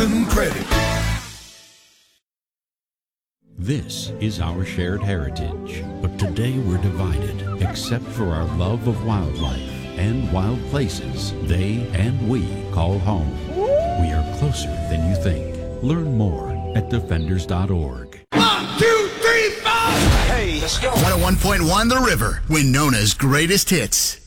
Citizen Credit. This is our shared heritage, but today we're divided, except for our love of wildlife and wild places they and we call home. We are closer than you think. Learn more at defenders.org. 1, 2, 3, 4! Hey, let's go. 101.1 The River, Winona's greatest hits.